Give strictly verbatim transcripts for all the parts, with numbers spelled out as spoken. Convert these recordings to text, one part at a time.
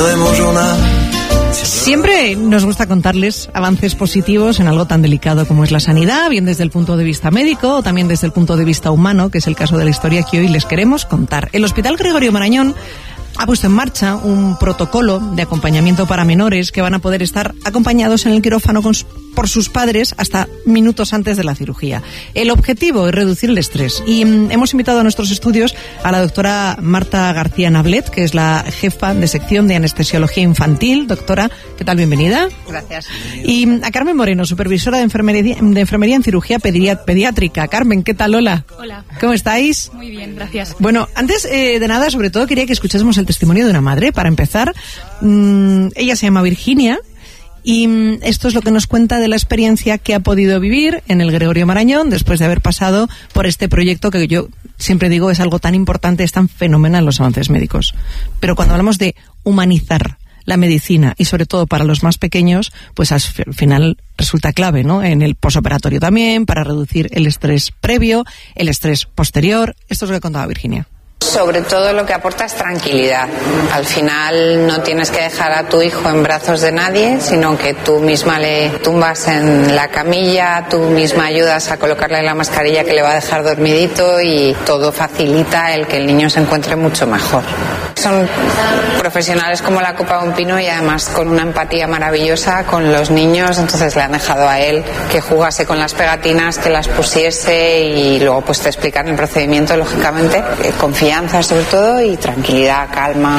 Siempre nos gusta contarles avances positivos en algo tan delicado como es la sanidad, bien desde el punto de vista médico o también desde el punto de vista humano, que es el caso de la historia que hoy les queremos contar. El Hospital Gregorio Marañón ha puesto en marcha un protocolo de acompañamiento para menores que van a poder estar acompañados en el quirófano con, por sus padres hasta minutos antes de la cirugía. El objetivo es reducir el estrés y mm, hemos invitado a nuestros estudios a la doctora Marta García Nablet, que es la jefa de sección de anestesiología infantil. Doctora, ¿qué tal? Bienvenida. Gracias. Y a Carmen Moreno, supervisora de enfermería, de enfermería en cirugía pediátrica. Carmen, ¿qué tal? Hola. Hola. ¿Cómo estáis? Muy bien, gracias. Bueno, antes eh, de nada, sobre todo quería que escuchásemos el testimonio de una madre. Para empezar, mmm, ella se llama Virginia y mmm, esto es lo que nos cuenta de la experiencia que ha podido vivir en el Gregorio Marañón después de haber pasado por este proyecto que yo siempre digo es algo tan importante, es tan fenomenal los avances médicos. Pero cuando hablamos de humanizar la medicina y sobre todo para los más pequeños, pues al final resulta clave, ¿no? En el posoperatorio también, para reducir el estrés previo, el estrés posterior. Esto es lo que contaba Virginia. Sobre todo lo que aporta es tranquilidad. Al final no tienes que dejar a tu hijo en brazos de nadie, sino que tú misma le tumbas en la camilla, tú misma ayudas a colocarle la mascarilla que le va a dejar dormidito y todo facilita el que el niño se encuentre mucho mejor. Son profesionales como la copa de un pino y además con una empatía maravillosa con los niños, entonces le han dejado a él que jugase con las pegatinas, que las pusiese y luego pues te explican el procedimiento, lógicamente, confianza sobre todo y tranquilidad, calma.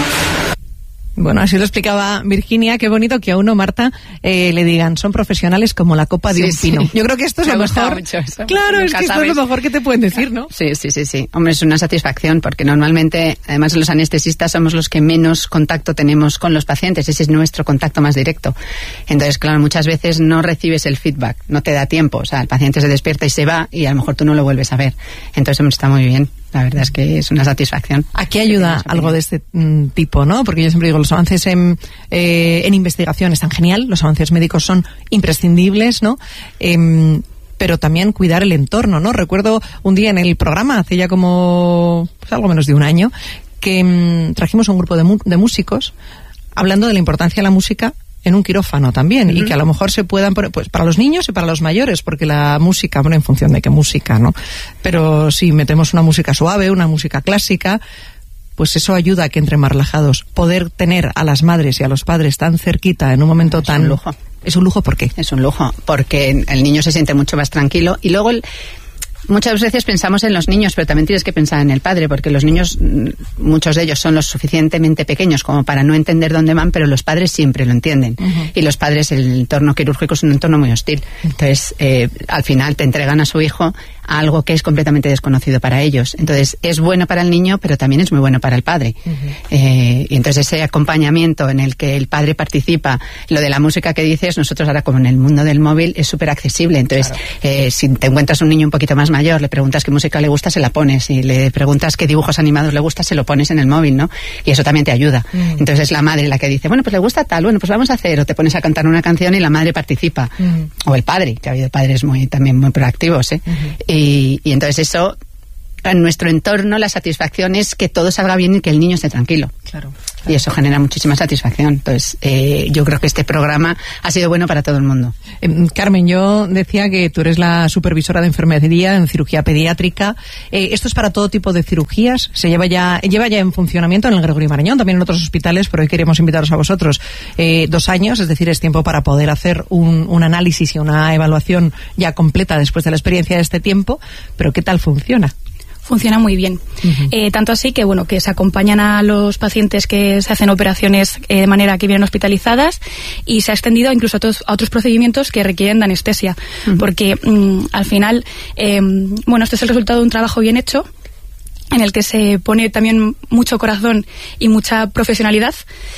Bueno, así lo explicaba Virginia. Qué bonito que a uno, Marta, eh, le digan, son profesionales como la copa de sí, un pino. Sí. Yo creo que esto es Me lo mejor. Mucho eso, claro, es que esto sabes. es lo mejor que te pueden decir, ¿no? Sí, sí, sí, sí. Hombre, es una satisfacción porque normalmente, además los anestesistas somos los que menos contacto tenemos con los pacientes. Ese es nuestro contacto más directo. Entonces, claro, muchas veces no recibes el feedback, no te da tiempo. O sea, el paciente se despierta y se va y a lo mejor tú no lo vuelves a ver. Entonces, hombre, está muy bien. La verdad es que es una satisfacción. ¿A qué ayuda algo de este mm, tipo, no? Porque yo siempre digo, los avances en, eh, en investigación están genial, los avances médicos son imprescindibles, ¿no? Eh, pero también cuidar el entorno, ¿no? Recuerdo un día en el programa, hace ya como pues, algo menos de un año, que mm, trajimos a un grupo de, mu- de músicos hablando de la importancia de la música en un quirófano también, uh-huh. y que a lo mejor se puedan poner, pues para los niños y para los mayores, porque la música, bueno, en función de qué música, ¿no? Pero si metemos una música suave, una música clásica, pues eso ayuda a que entren más relajados. Poder tener a las madres y a los padres tan cerquita en un momento es tan... un lujo. ¿Es un lujo por qué? Es un lujo, porque el niño se siente mucho más tranquilo y luego... El... Muchas veces pensamos en los niños, pero también tienes que pensar en el padre, porque los niños, muchos de ellos son lo suficientemente pequeños como para no entender dónde van, pero los padres siempre lo entienden. Uh-huh. Y los padres, el entorno quirúrgico es un entorno muy hostil. Entonces, eh, al final te entregan a su hijo a algo que es completamente desconocido para ellos. Entonces, es bueno para el niño, pero también es muy bueno para el padre. Uh-huh. Eh, y entonces ese acompañamiento en el que el padre participa, lo de la música que dices, nosotros ahora como en el mundo del móvil es súper accesible. Entonces, claro. eh, si te encuentras un niño un poquito más mayor, le preguntas qué música le gusta, se la pones, y le preguntas qué dibujos animados le gusta, se lo pones en el móvil, ¿no? Y eso también te ayuda. Mm. Entonces es la madre la que dice, bueno, pues le gusta tal, bueno, pues vamos a hacer, o te pones a cantar una canción y la madre participa, mm. o el padre, que ha habido padres muy también muy proactivos, ¿eh? Mm-hmm. y, y entonces eso, en nuestro entorno, la satisfacción es que todo salga bien y que el niño esté tranquilo. Claro. claro. Y eso genera muchísima satisfacción. Entonces, eh, yo creo que este programa ha sido bueno para todo el mundo. Eh, Carmen, yo decía que tú eres la supervisora de enfermería en cirugía pediátrica. Eh, ¿Esto es para todo tipo de cirugías? ¿Se lleva ya, lleva ya en funcionamiento en el Gregorio Marañón, también en otros hospitales, pero hoy queremos invitaros a vosotros eh, dos años, es decir, es tiempo para poder hacer un, un análisis y una evaluación ya completa después de la experiencia de este tiempo, pero ¿qué tal funciona? Funciona muy bien. Uh-huh. Eh, tanto así que, bueno, que se acompañan a los pacientes que se hacen operaciones eh, de manera que vienen hospitalizadas, y se ha extendido incluso a, todos, a otros procedimientos que requieren de anestesia. Uh-huh. Porque mm, al final, eh, bueno, este es el resultado de un trabajo bien hecho, en el que se pone también mucho corazón y mucha profesionalidad,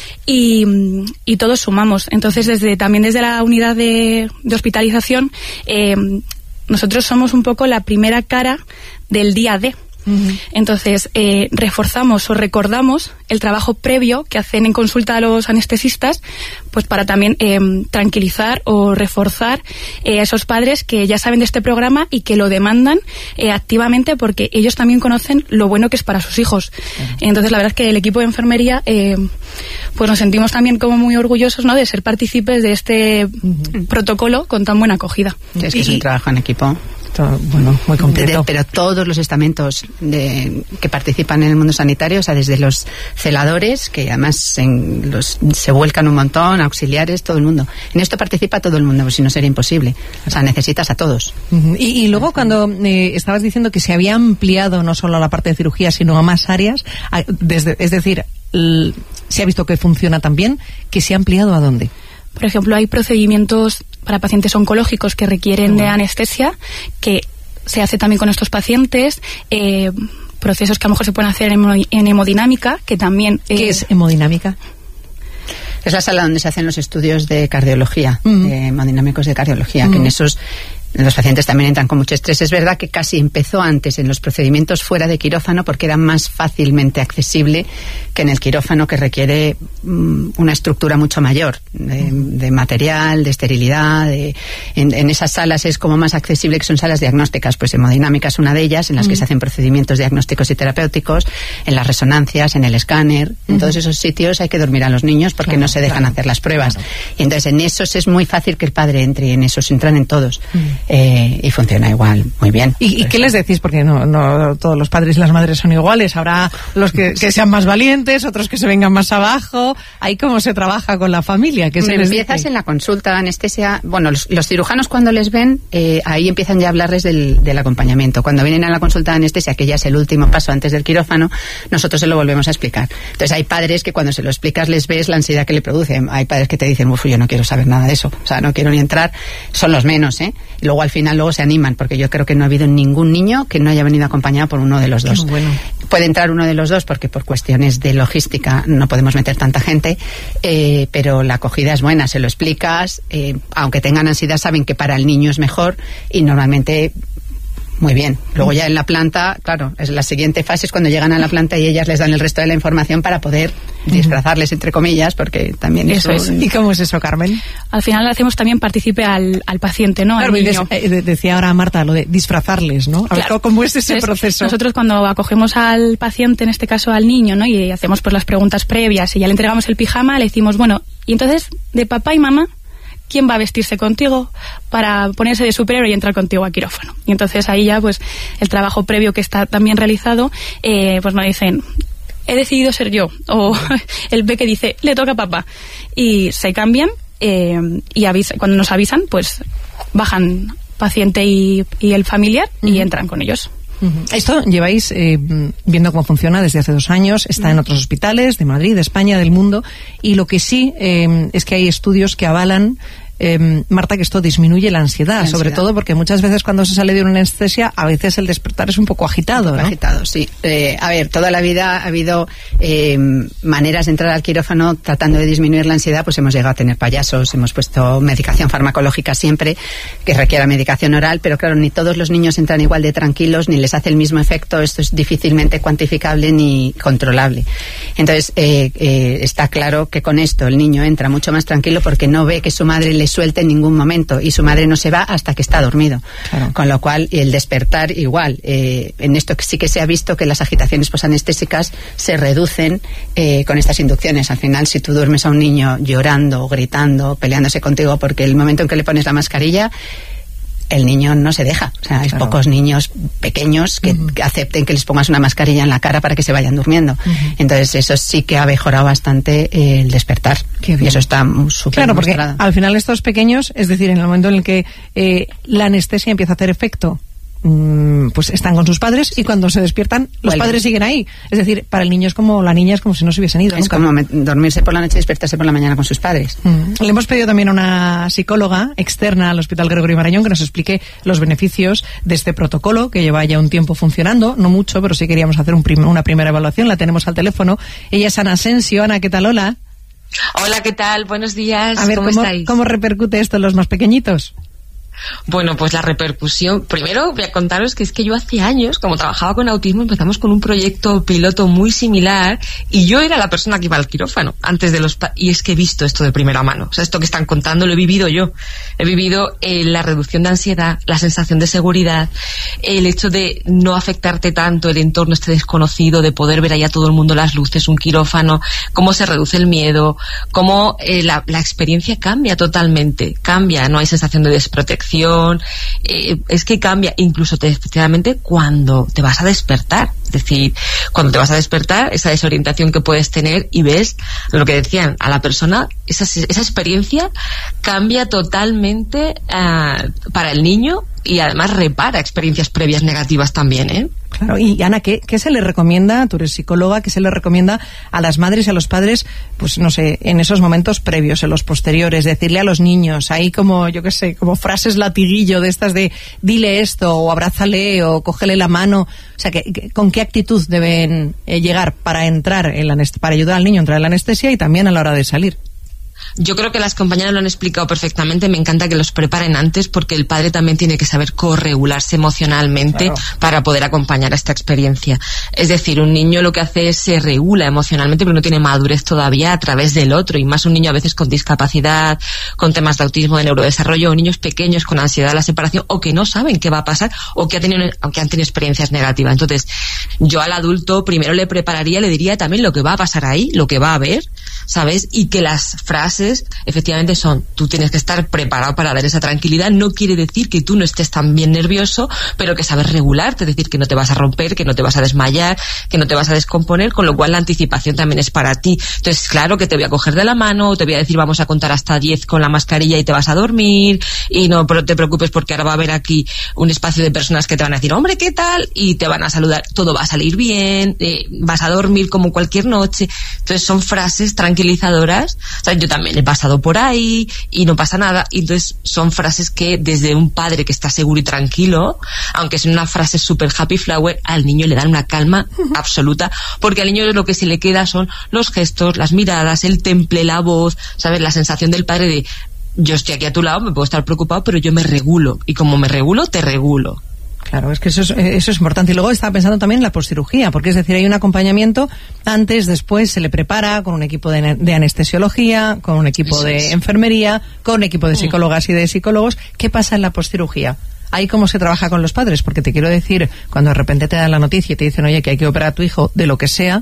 y, y todos sumamos. Entonces, desde también desde la unidad de, de hospitalización, eh, nosotros somos un poco la primera cara del día D. Uh-huh. Entonces, eh, reforzamos o recordamos el trabajo previo que hacen en consulta a los anestesistas, pues para también eh, tranquilizar o reforzar eh, a esos padres que ya saben de este programa y que lo demandan eh, activamente, porque ellos también conocen lo bueno que es para sus hijos. Uh-huh. Entonces, la verdad es que el equipo de enfermería, eh, pues nos sentimos también como muy orgullosos, ¿no?, de ser partícipes de este uh-huh. protocolo con tan buena acogida. Sí, es que es un trabajo en equipo. Todo, bueno, muy completo. De, pero todos los estamentos de, que participan en el mundo sanitario, o sea, desde los celadores, que además en los, se vuelcan un montón, auxiliares, todo el mundo. En esto participa todo el mundo, pues si no sería imposible. O sea, necesitas a todos. Uh-huh. Y, y luego cuando eh, estabas diciendo que se había ampliado no solo a la parte de cirugía, sino a más áreas, a, desde, es decir, l, se ha visto que funciona también, que se ha ampliado ¿a dónde? Por ejemplo, hay procedimientos para pacientes oncológicos que requieren de anestesia, que se hace también con estos pacientes, eh, procesos que a lo mejor se pueden hacer en, en hemodinámica, que también... Eh, ¿Qué es hemodinámica? Es la sala donde se hacen los estudios de cardiología, uh-huh. de hemodinámicos de cardiología, uh-huh. que en esos... Los pacientes también entran con mucho estrés. Es verdad que casi empezó antes en los procedimientos fuera de quirófano porque era más fácilmente accesible que en el quirófano, que requiere um, una estructura mucho mayor de, de material, de esterilidad. De, en, en esas salas es como más accesible, que son salas diagnósticas. Pues hemodinámica es una de ellas, en las que uh-huh. se hacen procedimientos diagnósticos y terapéuticos, en las resonancias, en el escáner. Uh-huh. En todos esos sitios hay que dormir a los niños porque claro, no se dejan claro, hacer las pruebas. Claro. Y entonces en esos es muy fácil que el padre entre, y en esos entran en todos. Uh-huh. Eh, y funciona igual, muy bien. ¿Y, y qué les decís? Porque no, no todos los padres y las madres son iguales. Habrá los que, que sean más valientes, otros que se vengan más abajo. ¿Ahí cómo se trabaja con la familia? ¿Qué se les Empiezas dice? En la consulta de anestesia. Bueno, los, los cirujanos cuando les ven, eh, ahí empiezan ya a hablarles del, del acompañamiento. Cuando vienen a la consulta de anestesia, que ya es el último paso antes del quirófano, nosotros se lo volvemos a explicar. Entonces hay padres que cuando se lo explicas les ves la ansiedad que le produce. Hay padres que te dicen, uff, yo no quiero saber nada de eso. O sea, no quiero ni entrar. Son los menos, ¿eh? Y luego al final luego se animan, porque yo creo que no ha habido ningún niño que no haya venido acompañado por uno de los dos. Bueno. Puede entrar uno de los dos porque por cuestiones de logística no podemos meter tanta gente, eh, pero la acogida es buena, se lo explicas, eh, aunque tengan ansiedad saben que para el niño es mejor y normalmente... Muy bien. Luego ya en la planta, claro, es la siguiente fase es cuando llegan a la planta y ellas les dan el resto de la información para poder disfrazarles, entre comillas, porque también eso, eso es. ¿Y cómo es eso, Carmen? Al final hacemos también partícipe al, al paciente, ¿no? Claro, al niño. Des, eh, decía ahora Marta lo de disfrazarles, ¿no? A ver, claro. ¿Cómo es ese Entonces, proceso? Nosotros cuando acogemos al paciente, en este caso al niño, ¿no? Y hacemos pues las preguntas previas y ya le entregamos el pijama, le decimos, bueno, y entonces de papá y mamá, ¿quién va a vestirse contigo para ponerse de superhéroe y entrar contigo a quirófano? Y entonces ahí ya, pues, el trabajo previo que está también realizado, eh, pues nos dicen, he decidido ser yo. O el B que dice, le toca a papá. Y se cambian eh, y avisa, cuando nos avisan, pues, bajan paciente y, y el familiar y uh-huh. entran con ellos. Esto lleváis eh, viendo cómo funciona desde hace dos años, está en otros hospitales de Madrid, de España, del mundo, y lo que sí eh, es que hay estudios que avalan, eh, Marta, que esto disminuye la ansiedad, la ansiedad, sobre todo porque muchas veces cuando se sale de una anestesia, a veces el despertar es un poco agitado, un poco ¿no? agitado, sí. Eh, a ver, toda la vida ha habido eh, maneras de entrar al quirófano tratando de disminuir la ansiedad, pues hemos llegado a tener payasos, hemos puesto medicación farmacológica siempre, que requiera medicación oral, pero claro, ni todos los niños entran igual de tranquilos, ni les hace el mismo efecto, esto es difícilmente cuantificable ni controlable. Entonces, eh, eh, está claro que con esto el niño entra mucho más tranquilo porque no ve que su madre le suelte en ningún momento y su madre no se va hasta que está dormido. Claro. Con lo cual, el despertar igual. Eh, en esto sí que se ha visto que las agitaciones posanestésicas se reducen eh, con estas inducciones. Al final, si tú duermes a un niño llorando, gritando, peleándose contigo porque el momento en que le pones la mascarilla, el niño no se deja. O sea, hay claro. pocos niños pequeños que, uh-huh. que acepten que les pongas una mascarilla en la cara para que se vayan durmiendo. Uh-huh. Entonces, eso sí que ha mejorado bastante eh, el despertar. Y eso está súper Claro, porque mostrado. Al final estos pequeños, es decir, en el momento en el que eh, la anestesia empieza a hacer efecto, pues están con sus padres y cuando se despiertan los Vuelven. padres siguen ahí. Es decir, para el niño es como la niña es como si no se hubiesen ido. Es nunca. Como me, dormirse por la noche y despertarse por la mañana con sus padres. Mm. Le hemos pedido también a una psicóloga externa al Hospital Gregorio Marañón que nos explique los beneficios de este protocolo que lleva ya un tiempo funcionando, no mucho, pero sí queríamos hacer un prim- una primera evaluación. La tenemos al teléfono. Ella es Ana Asensio. Ana, ¿qué tal? Hola. Hola, ¿qué tal? Buenos días. A ver, ¿Cómo, ¿cómo estáis? ¿Cómo repercute esto en los más pequeñitos? Bueno, pues la repercusión, primero voy a contaros que es que yo hace años, como trabajaba con autismo, empezamos con un proyecto piloto muy similar y yo era la persona que iba al quirófano antes de los... Pa- y es que he visto esto de primera mano, o sea, esto que están contando lo he vivido yo. He vivido eh, la reducción de ansiedad, la sensación de seguridad, el hecho de no afectarte tanto el entorno este desconocido, de poder ver ahí a todo el mundo las luces, un quirófano, cómo se reduce el miedo, cómo eh, la, la experiencia cambia totalmente, cambia, no hay sensación de desprotección. Eh, es que cambia incluso te, efectivamente cuando te vas a despertar, es decir, cuando te vas a despertar, esa desorientación que puedes tener y ves lo que decían a la persona, esa, esa experiencia cambia totalmente uh, para el niño y además repara experiencias previas negativas también, ¿eh? Claro, y Ana, ¿qué, ¿qué se le recomienda, tú eres psicóloga, qué se le recomienda a las madres y a los padres, pues no sé, en esos momentos previos, en los posteriores, decirle a los niños, ahí como, yo qué sé, como frases latiguillo de estas de dile esto, o abrázale, o cógele la mano, o sea, que, que, ¿con qué actitud deben eh, llegar para entrar en la anest- para ayudar al niño a entrar en la anestesia y también a la hora de salir? Yo creo que las compañeras lo han explicado perfectamente. Me encanta que los preparen antes porque el padre también tiene que saber corregularse emocionalmente, claro, para poder acompañar a esta experiencia. Es decir, un niño lo que hace es se regula emocionalmente pero no tiene madurez todavía a través del otro, y más un niño a veces con discapacidad, con temas de autismo, de neurodesarrollo, o niños pequeños con ansiedad de la separación, o que no saben qué va a pasar, o que, ha tenido, que han tenido experiencias negativas. Entonces, yo al adulto primero le prepararía, le diría también lo que va a pasar ahí, lo que va a haber, ¿sabes? Y que las frases efectivamente son, tú tienes que estar preparado para dar esa tranquilidad. No quiere decir que tú no estés tan bien nervioso, pero que sabes regularte, es decir, que no te vas a romper, que no te vas a desmayar, que no te vas a descomponer, con lo cual la anticipación también es para ti. Entonces, claro que te voy a coger de la mano, te voy a decir vamos a contar hasta diez con la mascarilla y te vas a dormir, y no te preocupes porque ahora va a haber aquí un espacio de personas que te van a decir, hombre, ¿qué tal? Y te van a saludar, todo va a salir bien, eh, vas a dormir como cualquier noche. Entonces son frases tranquilizadoras. O sea, yo también he pasado por ahí y no pasa nada, y entonces son frases que desde un padre que está seguro y tranquilo, aunque es una frase super happy flower, al niño le dan una calma absoluta, porque al niño lo que se le queda son los gestos, las miradas, el temple, la voz, ¿sabes? La sensación del padre de yo estoy aquí a tu lado, me puedo estar preocupado, pero yo me regulo, y como me regulo, te regulo. Claro, es que eso es, eso es importante. Y luego estaba pensando también en la postcirugía, porque es decir, hay un acompañamiento antes, después se le prepara con un equipo de, de anestesiología, con un equipo eso de es. enfermería, con un equipo de psicólogas y de psicólogos. ¿Qué pasa en la postcirugía? Ahí cómo se trabaja con los padres, porque te quiero decir, cuando de repente te dan la noticia y te dicen, oye, que hay que operar a tu hijo de lo que sea,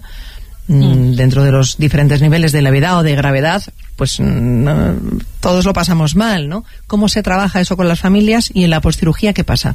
mm. dentro de los diferentes niveles de levedad o de gravedad, pues no, todos lo pasamos mal, ¿no? ¿Cómo se trabaja eso con las familias? Y en la postcirugía, ¿qué pasa?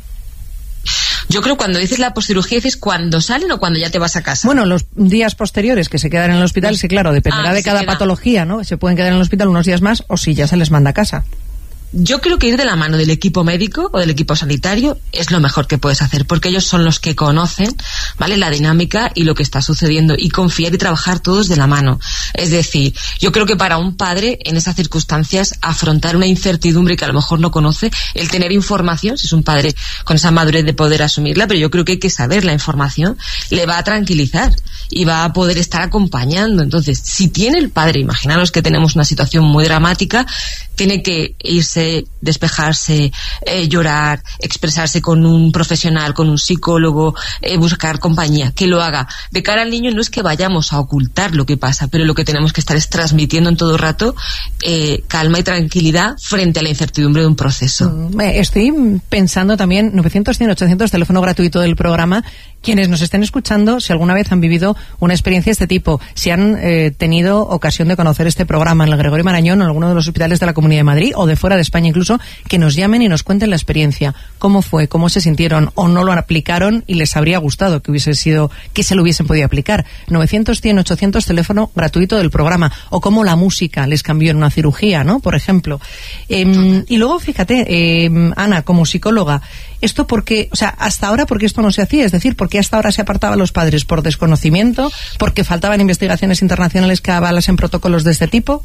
Yo creo que cuando dices la postcirugía, dices cuando salen o cuando ya te vas a casa. Bueno, los días posteriores que se quedan en el hospital, sí, claro, dependerá ah, de cada patología, ¿no? Se pueden quedar en el hospital unos días más o si ya se les manda a casa. Yo creo que ir de la mano del equipo médico o del equipo sanitario es lo mejor que puedes hacer, porque ellos son los que conocen, ¿vale?, la dinámica y lo que está sucediendo, y confiar y trabajar todos de la mano. Es decir, yo creo que para un padre en esas circunstancias afrontar una incertidumbre que a lo mejor no conoce, el tener información, si es un padre con esa madurez de poder asumirla, pero yo creo que hay que saber la información, le va a tranquilizar y va a poder estar acompañando. Entonces, si tiene el padre, imaginaros que tenemos una situación muy dramática, tiene que irse, despejarse, eh, llorar, expresarse con un profesional, con un psicólogo, eh, buscar compañía, que lo haga. De cara al niño no es que vayamos a ocultar lo que pasa, pero lo que tenemos que estar es transmitiendo en todo rato eh, calma y tranquilidad frente a la incertidumbre de un proceso. Estoy pensando también, novecientos, cien, ochocientos, teléfono gratuito del programa, quienes nos estén escuchando, si alguna vez han vivido una experiencia de este tipo, si han eh, tenido ocasión de conocer este programa en el Gregorio Marañón o en alguno de los hospitales de la Comunidad de Madrid o de fuera de España incluso, que nos llamen y nos cuenten la experiencia, cómo fue, cómo se sintieron o no lo aplicaron y les habría gustado que hubiese sido, que se lo hubiesen podido aplicar. novecientos, cien, ochocientos, teléfono gratuito del programa, o cómo la música les cambió en una cirugía, ¿no?, por ejemplo. Eh, y luego, fíjate, eh, Ana, como psicóloga, esto porque, o sea, hasta ahora porque esto no se hacía, es decir, porque hasta ahora se apartaba a los padres por desconocimiento, porque faltaban investigaciones internacionales que avalasen protocolos de este tipo.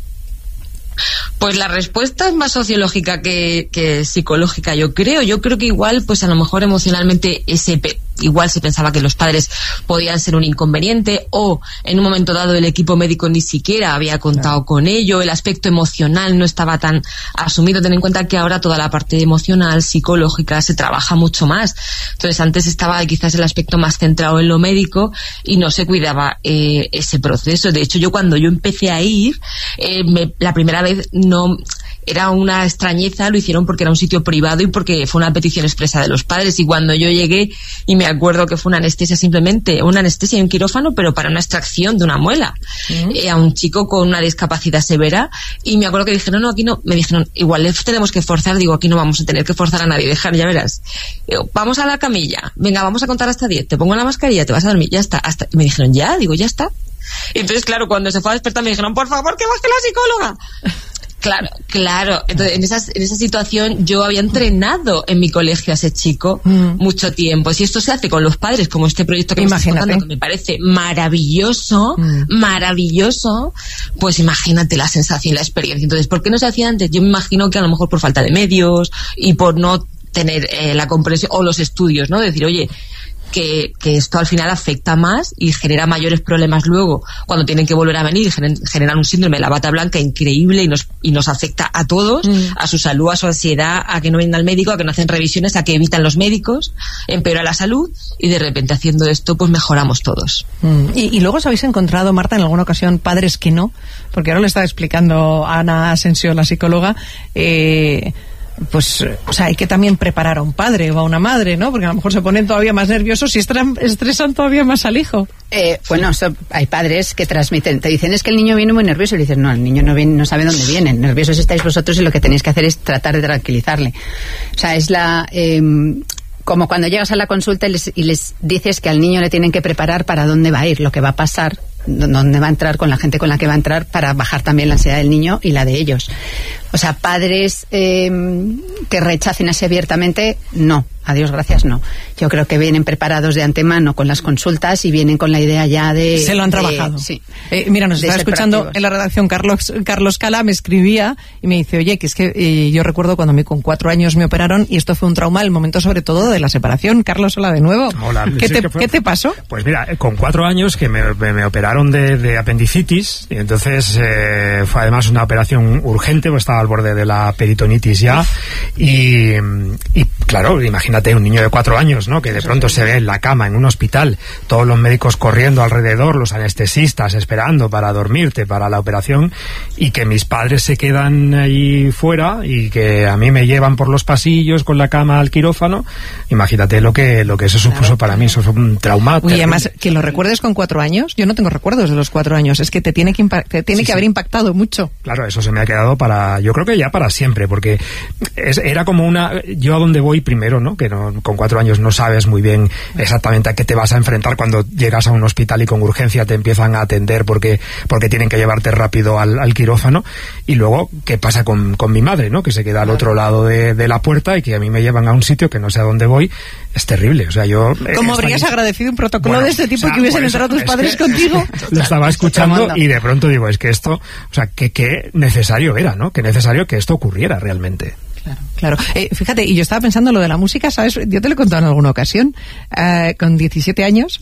Pues la respuesta es más sociológica que, que psicológica, yo creo. Yo creo que igual, pues a lo mejor emocionalmente ese, igual se pensaba que los padres podían ser un inconveniente, o en un momento dado el equipo médico ni siquiera había contado claro. con ello, el aspecto emocional no estaba tan asumido. Ten en cuenta que ahora toda la parte emocional, psicológica, se trabaja mucho más. Entonces antes estaba quizás el aspecto más centrado en lo médico y no se cuidaba eh, ese proceso. De hecho, yo cuando yo empecé a ir, eh, me, la primera vez no... era una extrañeza, lo hicieron porque era un sitio privado y porque fue una petición expresa de los padres, y cuando yo llegué, y me acuerdo que fue una anestesia simplemente, una anestesia y un quirófano, pero para una extracción de una muela, ¿Mm? eh, a un chico con una discapacidad severa, y me acuerdo que dijeron, no, aquí no, me dijeron, igual le tenemos que forzar, digo, aquí no vamos a tener que forzar a nadie, dejar, ya verás, digo, vamos a la camilla, venga, vamos a contar hasta diez, te pongo la mascarilla, te vas a dormir, ya está, hasta, y me dijeron, ya, digo, ya está. Entonces, claro, cuando se fue a despertar me dijeron, por favor, que baje la psicóloga. Claro, claro. Entonces, en, esas, en esa situación yo había entrenado en mi colegio a ese chico mm. mucho tiempo. Si esto se hace con los padres, como este proyecto que me estás contando, que me parece maravilloso, mm. maravilloso, pues imagínate la sensación y la experiencia. Entonces, ¿por qué no se hacía antes? Yo me imagino que a lo mejor por falta de medios y por no tener eh, la comprensión o los estudios, ¿no? Decir, oye, Que, que esto al final afecta más y genera mayores problemas luego cuando tienen que volver a venir y generan, generan un síndrome de la bata blanca increíble y nos, y nos afecta a todos, mm. a su salud, a su ansiedad, a que no vengan al médico, a que no hacen revisiones, a que evitan los médicos, empeora la salud, y de repente haciendo esto pues mejoramos todos. Mm. Y, y luego os habéis encontrado, Marta, en alguna ocasión padres que no, porque ahora le estaba explicando a Ana Asensio, la psicóloga, eh pues, o sea, hay que también preparar a un padre o a una madre, ¿no? Porque a lo mejor se ponen todavía más nerviosos y estresan, estresan todavía más al hijo. Eh, bueno, so, hay padres que transmiten, te dicen, es que el niño viene muy nervioso, y le dicen, no, el niño no viene, no sabe dónde viene, nerviosos estáis vosotros y lo que tenéis que hacer es tratar de tranquilizarle. O sea, es la... Eh, como cuando llegas a la consulta y les, y les dices que al niño le tienen que preparar para dónde va a ir, lo que va a pasar, dónde va a entrar, con la gente con la que va a entrar, para bajar también la ansiedad del niño y la de ellos. O sea, padres eh, que rechacen así abiertamente, no, a Dios gracias, no. Yo creo que vienen preparados de antemano con las consultas y vienen con la idea ya de... Se lo han trabajado. De, sí. Eh, mira, nos estaba escuchando en la redacción Carlos Carlos Cala, me escribía y me dice, oye, que es que eh, yo recuerdo cuando a mí con cuatro años me operaron y esto fue un trauma, el momento sobre todo de la separación. Carlos, hola de nuevo. Hola. ¿Qué, sí, te, fue, ¿qué te pasó? Pues mira, con cuatro años que me, me, me operaron de, de apendicitis, y entonces eh, fue además una operación urgente, pues estaba al borde de la peritonitis ya, y, y claro, imagínate un niño de cuatro años, ¿no? Que de pronto se ve en la cama en un hospital, todos los médicos corriendo alrededor, los anestesistas esperando para dormirte para la operación, y que mis padres se quedan ahí fuera y que a mí me llevan por los pasillos con la cama al quirófano. Imagínate lo que lo que eso supuso claro, para mí, eso fue un trauma. Uy, además, que lo recuerdes con cuatro años, yo no tengo recuerdos de los cuatro años, es que te tiene que, te tiene sí, que sí. haber impactado mucho. Claro, eso se me ha quedado para, yo creo que ya para siempre, porque es, era como una, yo a dónde voy primero, ¿no? Que no, con cuatro años no sabes muy bien exactamente a qué te vas a enfrentar cuando llegas a un hospital y con urgencia te empiezan a atender porque, porque tienen que llevarte rápido al, al quirófano, y luego qué pasa con, con mi madre, ¿no? Que se queda al otro lado de, de la puerta y que a mí me llevan a un sitio que no sé a dónde voy. Es terrible, o sea, yo... ¿Cómo habrías agradecido un protocolo bueno, de este tipo, o sea, que hubiesen entrado tus padres que, contigo? Lo estaba escuchando y de pronto digo, es que esto, o sea, que, que necesario era, ¿no? Que necesario que esto ocurriera realmente. Claro, claro. Eh, fíjate, y yo estaba pensando lo de la música, ¿sabes? Yo te lo he contado en alguna ocasión. Eh, con diecisiete años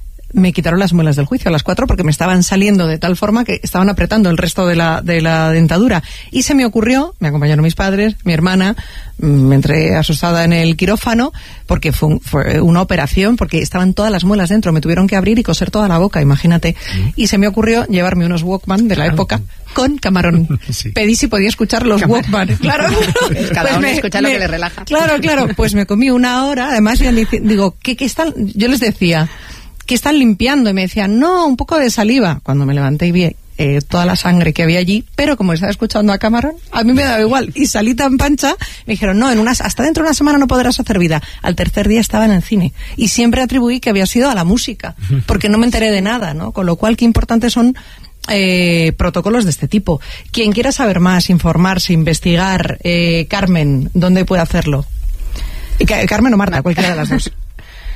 me quitaron las muelas del juicio a las cuatro porque me estaban saliendo de tal forma que estaban apretando el resto de la, de la dentadura. Y se me ocurrió, me acompañaron mis padres, mi hermana, me entré asustada en el quirófano porque fue, un, fue una operación, porque estaban todas las muelas dentro, me tuvieron que abrir y coser toda la boca, imagínate. Mm. Y se me ocurrió llevarme unos Walkman de la claro. época con camarón. Sí. Pedí si podía escuchar los Camar Walkman. Claro. Pues cada pues uno me, escucha me, lo que le relaja. Claro, claro. Pues me comí una hora, además digo, ¿qué, qué están? Yo les decía, ¿qué están limpiando? Y me decían, no, un poco de saliva. Cuando me levanté y vi eh, toda la sangre que había allí, pero como estaba escuchando a camarón, a mí me daba igual. Y salí tan pancha, me dijeron, no, en unas, hasta dentro de una semana no podrás hacer vida. Al tercer día estaba en el cine. Y siempre atribuí que había sido a la música, porque no me enteré de nada, ¿no? Con lo cual, qué importantes son eh, protocolos de este tipo. Quien quiera saber más, informarse, investigar, eh, Carmen, ¿dónde puede hacerlo? Carmen o Marta, cualquiera de las dos.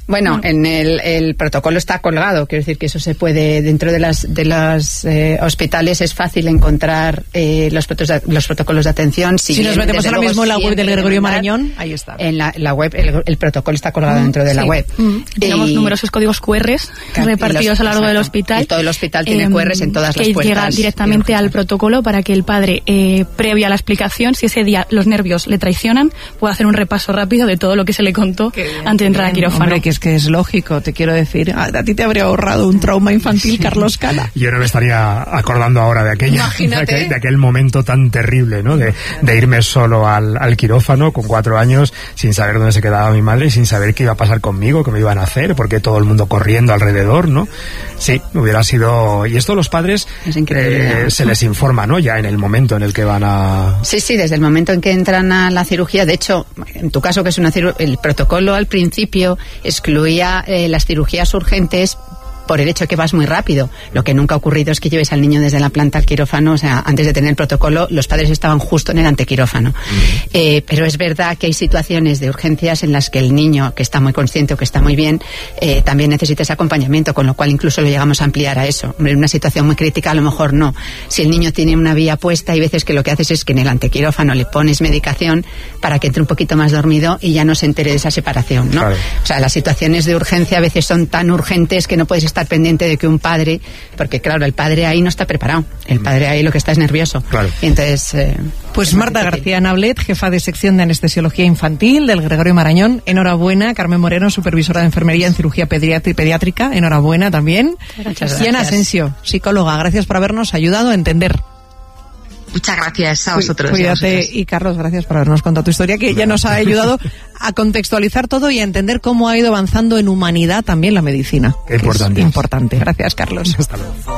Bueno, en el, el protocolo está colgado, quiero decir que eso se puede, dentro de las de los eh, hospitales es fácil encontrar eh, los, protos, los protocolos de atención. Si, si bien, nos metemos ahora mismo en la web del Gregorio mandar, Marañón, ahí está. En la, la web, el, el protocolo está colgado mm, dentro de sí. la web. Mm. Tenemos y, numerosos códigos cu erres repartidos los, a lo largo exacto. del hospital. Y todo el hospital tiene eh, cu erres en todas las puertas. Que llega directamente al protocolo para que el padre, eh, previo a la explicación, si ese día los nervios le traicionan, pueda hacer un repaso rápido de todo lo que se le contó bien, antes de entrar al quirófano. Hombre, que es que es lógico, te quiero decir, a, a ti te habría ahorrado un trauma infantil, sí. Carlos Cala. Yo no me estaría acordando ahora de aquella de aquel, de aquel momento tan terrible, ¿no? De, de irme solo al, al quirófano con cuatro años sin saber dónde se quedaba mi madre y sin saber qué iba a pasar conmigo, qué me iban a hacer, porque todo el mundo corriendo alrededor, ¿no? Sí, hubiera sido... Y esto los padres eh, se les informa, ¿no? Ya en el momento en el que van a... Sí, sí, desde el momento en que entran a la cirugía. De hecho, en tu caso, que es una cirugía, el protocolo al principio excluía eh, las cirugías urgentes por el hecho de que vas muy rápido. Lo que nunca ha ocurrido es que lleves al niño desde la planta al quirófano, o sea, antes de tener el protocolo, los padres estaban justo en el antequirófano. Uh-huh. Eh, pero es verdad que hay situaciones de urgencias en las que el niño, que está muy consciente o que está muy bien, eh, también necesita ese acompañamiento, con lo cual incluso lo llegamos a ampliar a eso. En una situación muy crítica, a lo mejor no. Si el niño tiene una vía puesta, hay veces que lo que haces es que en el antequirófano le pones medicación para que entre un poquito más dormido y ya no se entere de esa separación, ¿no? Claro. O sea, las situaciones de urgencia a veces son tan urgentes que no puedes estar pendiente de que un padre, porque claro, el padre ahí no está preparado, el padre ahí lo que está es nervioso. Claro. Y entonces... Eh, pues Marta García Nablet, jefa de sección de anestesiología infantil del Gregorio Marañón, enhorabuena. Carmen Moreno, supervisora de enfermería en cirugía pediatri- pediátrica, enhorabuena también. Muchas y Ana Asensio, psicóloga, gracias por habernos ayudado a entender. Muchas gracias a vosotros. Cuídate, y, a vosotros. y Carlos, gracias por habernos contado tu historia, que ya nos ha ayudado a contextualizar todo y a entender cómo ha ido avanzando en humanidad también la medicina. Qué importante. Es importante. Gracias, Carlos. Hasta luego.